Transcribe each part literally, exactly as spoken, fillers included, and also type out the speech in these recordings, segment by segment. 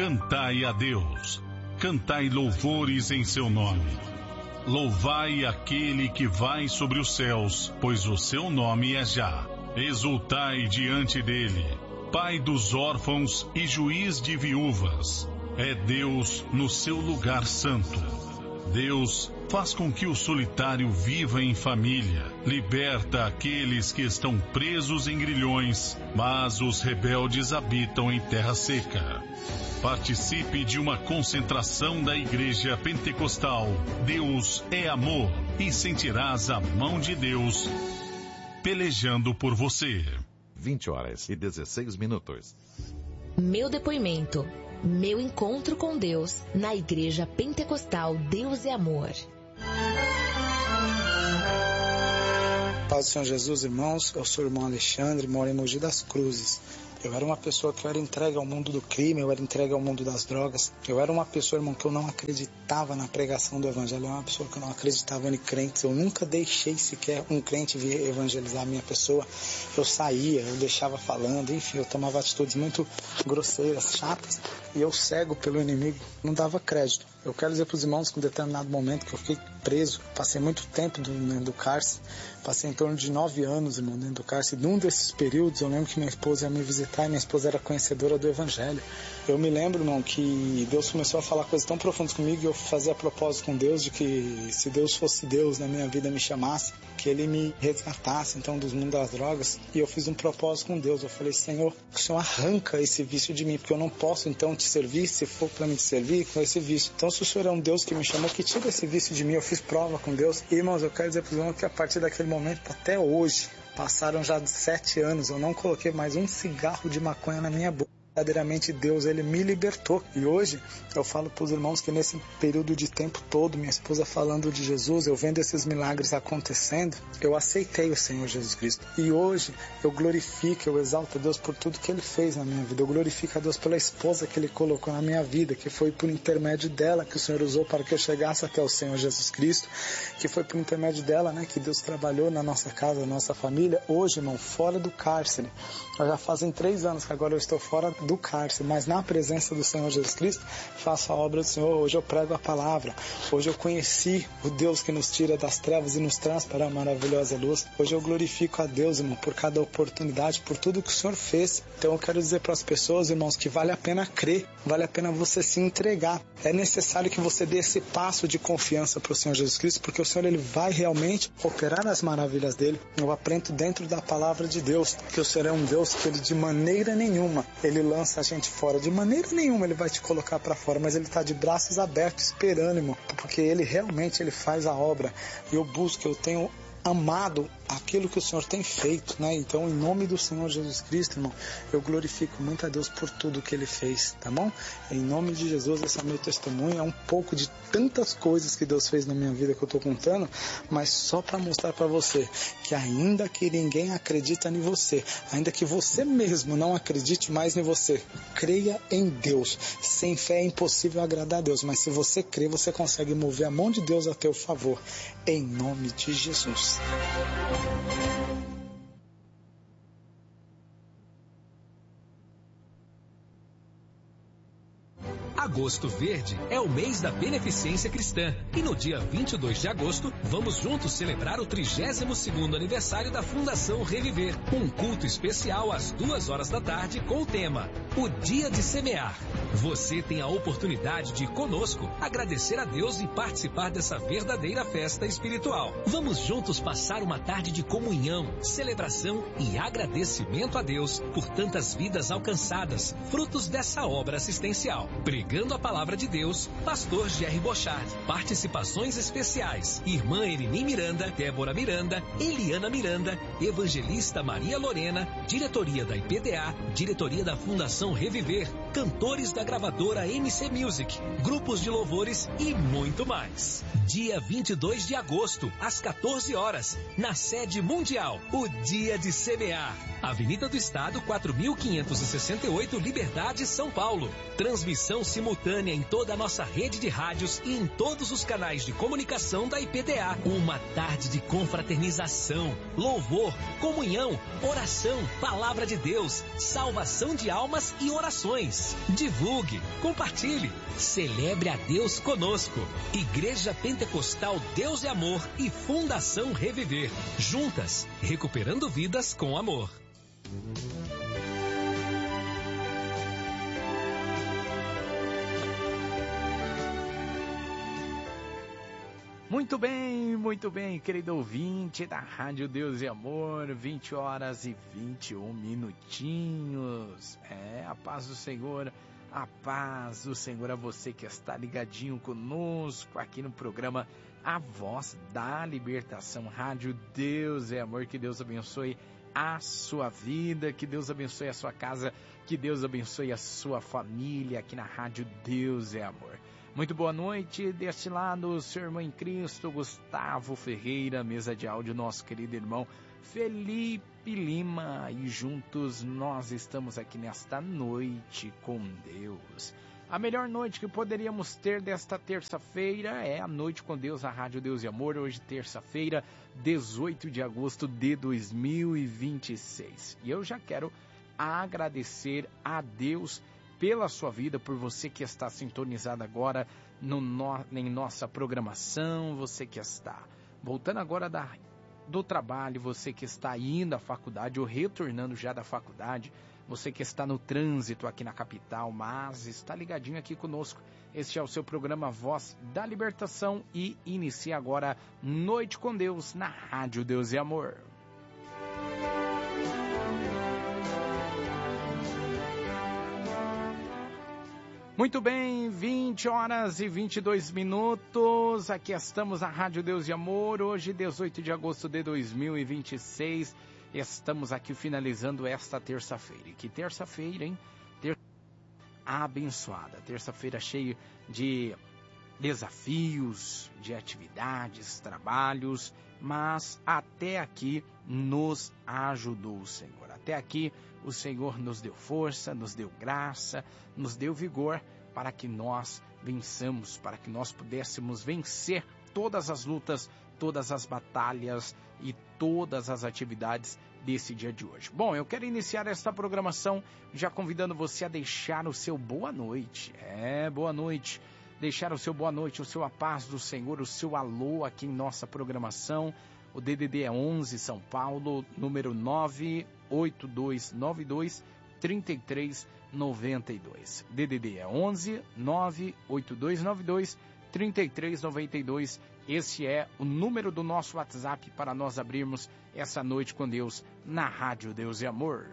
Cantai a Deus, cantai louvores em seu nome. Louvai aquele que vai sobre os céus, pois o seu nome é Já. Exultai diante dele, Pai dos órfãos e juiz de viúvas. É Deus no seu lugar santo. Deus faz com que o solitário viva em família, liberta aqueles que estão presos em grilhões, mas os rebeldes habitam em terra seca. Participe de uma concentração da Igreja Pentecostal Deus é Amor e sentirás a mão de Deus pelejando por você. vinte horas e dezesseis minutos. Meu depoimento, meu encontro com Deus na Igreja Pentecostal Deus é Amor. Paz do Senhor Jesus, irmãos. Eu sou o irmão Alexandre, moro em Mogi das Cruzes. Eu era uma pessoa que eu era entregue ao mundo do crime, eu era entregue ao mundo das drogas. Eu era uma pessoa, irmão, que eu não acreditava na pregação do evangelho. Eu era uma pessoa que eu não acreditava em crentes. Eu nunca deixei sequer um crente vir evangelizar a minha pessoa. Eu saía, eu deixava falando, enfim, eu tomava atitudes muito grosseiras, chatas. E eu, cego pelo inimigo, não dava crédito. Eu quero dizer para os irmãos que em um determinado momento que eu fiquei preso, passei muito tempo dentro do cárcere, passei em torno de nove anos, irmão, dentro do cárcere. Num desses períodos, eu lembro que minha esposa ia me visitar e minha esposa era conhecedora do evangelho. Eu me lembro, irmão, que Deus começou a falar coisas tão profundas comigo e eu fazia propósito com Deus de que se Deus fosse Deus na minha vida, me chamasse, que Ele me resgatasse, então, dos mundos das drogas. E eu fiz um propósito com Deus. Eu falei, Senhor, que o Senhor arranca esse vício de mim, porque eu não posso, então, te servir, se for para me te servir, com esse vício. Então, se o Senhor é um Deus que me chamou, que tira esse vício de mim, eu fiz prova com Deus. E, irmãos, eu quero dizer para os irmãos que a partir daquele momento até hoje, passaram já sete anos, eu não coloquei mais um cigarro de maconha na minha boca. Verdadeiramente Deus, Ele me libertou. E hoje eu falo para os irmãos que nesse período de tempo todo, minha esposa falando de Jesus, eu vendo esses milagres acontecendo, eu aceitei o Senhor Jesus Cristo. E hoje eu glorifico, eu exalto a Deus por tudo que Ele fez na minha vida. Eu glorifico a Deus pela esposa que Ele colocou na minha vida, que foi por intermédio dela que o Senhor usou para que eu chegasse até o Senhor Jesus Cristo, que foi por intermédio dela, né, que Deus trabalhou na nossa casa, na nossa família. Hoje, irmão, fora do cárcere, já fazem três anos que agora eu estou fora do cárcere, mas na presença do Senhor Jesus Cristo, faço a obra do Senhor. Hoje eu prego a palavra, hoje eu conheci o Deus que nos tira das trevas e nos traz para a maravilhosa luz. Hoje eu glorifico a Deus, irmão, por cada oportunidade, por tudo que o Senhor fez. Então eu quero dizer para as pessoas, irmãos, que vale a pena crer, vale a pena você se entregar. É necessário que você dê esse passo de confiança para o Senhor Jesus Cristo, porque o Senhor, Ele vai realmente operar as maravilhas dele. Eu aprendo dentro da palavra de Deus que o Senhor é um Deus que Ele de maneira nenhuma Ele lança a gente fora, de maneira nenhuma Ele vai te colocar para fora, mas Ele está de braços abertos esperando, irmão, porque Ele realmente Ele faz a obra. E eu busco, eu tenho amado aquilo que o Senhor tem feito, né? Então, em nome do Senhor Jesus Cristo, irmão, eu glorifico muito a Deus por tudo que Ele fez, tá bom? Em nome de Jesus, esse é meu testemunho, é um pouco de tantas coisas que Deus fez na minha vida que eu tô contando, mas só para mostrar para você que ainda que ninguém acredita em você, ainda que você mesmo não acredite mais em você, creia em Deus. Sem fé é impossível agradar a Deus, mas se você crê, você consegue mover a mão de Deus a teu favor, em nome de Jesus. Agosto Verde é o mês da beneficência cristã e no dia vinte e dois de agosto vamos juntos celebrar o trigésimo segundo aniversário da Fundação Reviver. Um culto especial às duas horas da tarde com o tema O Dia de Semear. Você tem a oportunidade de conosco agradecer a Deus e participar dessa verdadeira festa espiritual. Vamos juntos passar uma tarde de comunhão, celebração e agradecimento a Deus por tantas vidas alcançadas, frutos dessa obra assistencial. Pregando a palavra de Deus, Pastor Jerry Bochard. Participações especiais: Irmã Elini Miranda, Débora Miranda, Eliana Miranda, Evangelista Maria Lorena, Diretoria da I P D A, Diretoria da Fundação Reviver, cantores da gravadora M C Music, grupos de louvores e muito mais. Dia vinte e dois de agosto, às quatorze horas, na sede mundial, o Dia de Semear. Avenida do Estado, quatro mil quinhentos e sessenta e oito, Liberdade, São Paulo. Transmissão simultânea em toda a nossa rede de rádios e em todos os canais de comunicação da I P D A. Uma tarde de confraternização, louvor, comunhão, oração, palavra de Deus, salvação de almas e orações. Divulgue, compartilhe, celebre a Deus conosco. Igreja Pentecostal Deus e Amor e Fundação Reviver. Juntas, recuperando vidas com amor. Muito bem, muito bem, querido ouvinte da Rádio Deus e Amor, vinte horas e vinte e um minutinhos. É, a paz do Senhor, a paz do Senhor a você que está ligadinho conosco aqui no programa A Voz da Libertação, Rádio Deus e Amor. Que Deus abençoe a sua vida, que Deus abençoe a sua casa, que Deus abençoe a sua família aqui na Rádio Deus e Amor. Muito boa noite, deste lado, seu irmão em Cristo, Gustavo Ferreira, mesa de áudio, nosso querido irmão Felipe Lima, e juntos nós estamos aqui nesta noite com Deus. A melhor noite que poderíamos ter desta terça-feira é a Noite com Deus, a Rádio Deus e Amor, hoje terça-feira, dezoito de agosto de dois mil e vinte e seis. E eu já quero agradecer a Deus pela sua vida, por você que está sintonizado agora no, no, em nossa programação, você que está voltando agora da, do trabalho, você que está indo à faculdade ou retornando já da faculdade, você que está no trânsito aqui na capital, mas está ligadinho aqui conosco. Este é o seu programa Voz da Libertação e inicia agora Noite com Deus na Rádio Deus e Amor. Muito bem, vinte horas e vinte e dois minutos, aqui estamos na Rádio Deus e Amor, hoje dezoito de agosto de dois mil e vinte e seis, estamos aqui finalizando esta terça-feira. E que terça-feira, hein? Ter... abençoada, terça-feira cheia de desafios, de atividades, trabalhos, mas até aqui nos ajudou o Senhor. Até aqui o Senhor nos deu força, nos deu graça, nos deu vigor para que nós vençamos, para que nós pudéssemos vencer todas as lutas, todas as batalhas e todas as atividades desse dia de hoje. Bom, eu quero iniciar esta programação já convidando você a deixar o seu boa noite. É, boa noite. Deixar o seu boa noite, o seu a paz do Senhor, o seu alô aqui em nossa programação. O D D D é onze São Paulo, número nove oito dois nove dois, três três nove dois. D D D é onze nove oito dois nove dois, três três nove dois. Esse é o número do nosso WhatsApp para nós abrirmos essa noite com Deus na Rádio Deus e Amor.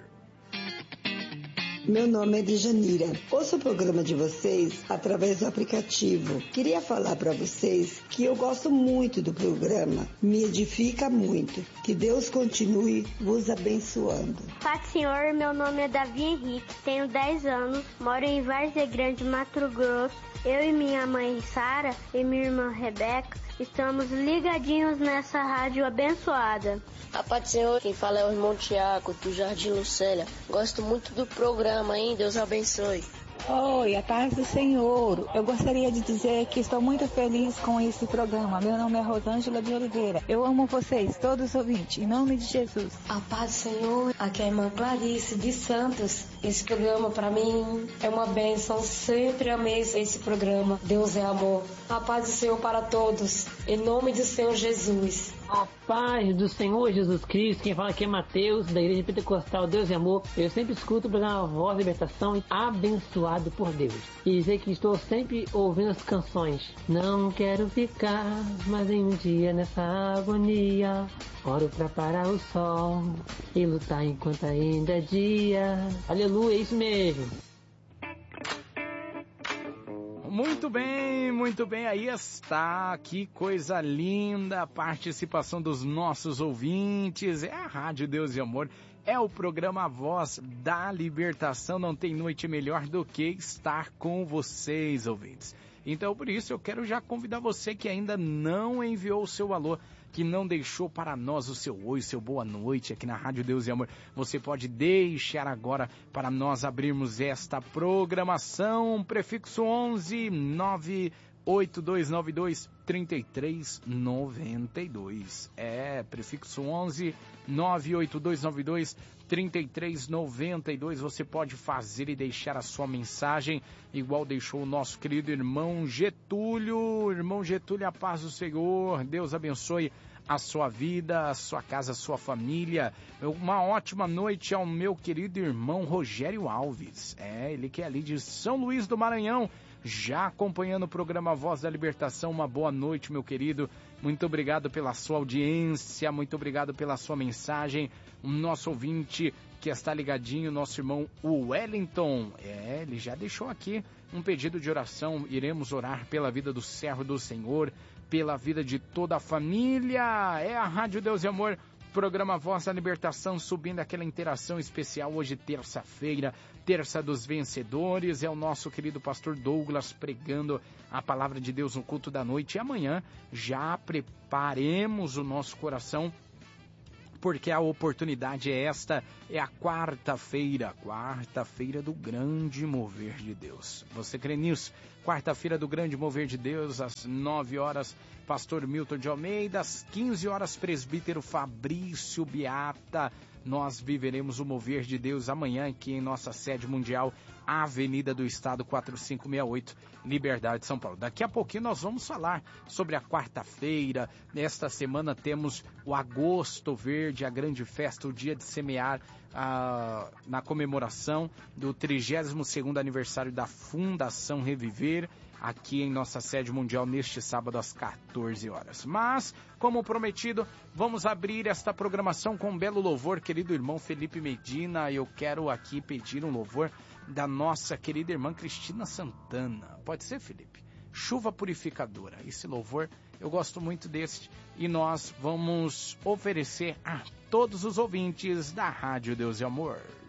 Meu nome é Dejanira. Ouço o programa de vocês através do aplicativo. Queria falar para vocês que eu gosto muito do programa. Me edifica muito. Que Deus continue vos abençoando. Paz, Senhor. Meu nome é Davi Henrique. Tenho dez anos. Moro em Várzea Grande, Mato Grosso. Eu e minha mãe Sara e minha irmã Rebeca estamos ligadinhos nessa rádio abençoada. A paz do Senhor, quem fala é o irmão Tiago, do Jardim Lucélia. Gosto muito do programa, hein? Deus abençoe. Oi, a paz do Senhor. Eu gostaria de dizer que estou muito feliz com esse programa. Meu nome é Rosângela de Oliveira. Eu amo vocês, todos os ouvintes, em nome de Jesus. A paz do Senhor. Aqui é a irmã Clarice de Santos. Esse programa para mim é uma bênção. Sempre amei esse programa. Deus é amor. A paz do Senhor para todos. Em nome do Senhor Jesus. A paz do Senhor Jesus Cristo. Quem fala aqui é Mateus, da Igreja Pentecostal Deus e Amor. Eu sempre escuto o programa Voz da Libertação e abençoado por Deus. E dizer que estou sempre ouvindo as canções. Não quero ficar mais em um dia nessa agonia. Oro pra parar o sol e lutar enquanto ainda é dia. Aleluia, é isso mesmo. Muito bem, muito bem, aí está, que coisa linda a participação dos nossos ouvintes, é a Rádio Deus e Amor, é o programa Voz da Libertação, não tem noite melhor do que estar com vocês, ouvintes. Então, por isso, eu quero já convidar você que ainda não enviou o seu alô, que não deixou para nós o seu oi, seu boa noite aqui na Rádio Deus e Amor. Você pode deixar agora para nós abrirmos esta programação. Prefixo onze nove oito dois nove dois três três nove dois. É, prefixo onze nove oito dois nove dois três três nove dois. Você pode fazer e deixar a sua mensagem, igual deixou o nosso querido irmão Getúlio. Irmão Getúlio, a paz do Senhor. Deus abençoe a sua vida, a sua casa, a sua família. Uma ótima noite ao meu querido irmão Rogério Alves. É, ele que é ali de São Luís do Maranhão, já acompanhando o programa Voz da Libertação. Uma boa noite, meu querido. Muito obrigado pela sua audiência, muito obrigado pela sua mensagem. O nosso ouvinte que está ligadinho, nosso irmão Wellington. É, ele já deixou aqui um pedido de oração. Iremos orar pela vida do servo do Senhor, pela vida de toda a família. É a Rádio Deus e Amor, programa Voz da Libertação, subindo aquela interação especial hoje, terça-feira, terça dos vencedores. É o nosso querido pastor Douglas pregando a palavra de Deus no culto da noite. E amanhã já preparemos o nosso coração, porque a oportunidade é esta, é a quarta-feira, quarta-feira do grande mover de Deus. Você crê nisso? Quarta-feira do grande mover de Deus, às nove horas, pastor Milton de Almeida, às quinze horas, presbítero Fabrício Beata. Nós viveremos o mover de Deus amanhã aqui em nossa sede mundial, Avenida do Estado quatrocentos e sessenta e oito, Liberdade, São Paulo. Daqui a pouquinho nós vamos falar sobre a quarta-feira. Nesta semana temos o Agosto Verde, a grande festa, o dia de semear, ah, na comemoração do trigésimo segundo aniversário da Fundação Reviver, aqui em nossa sede mundial, neste sábado às quatorze horas. Mas, como prometido, vamos abrir esta programação com um belo louvor, querido irmão Felipe Medina. Eu quero aqui pedir um louvor da nossa querida irmã Cristina Santana. Pode ser, Felipe? Chuva Purificadora. Esse louvor, eu gosto muito deste, e nós vamos oferecer a todos os ouvintes da Rádio Deus e Amor.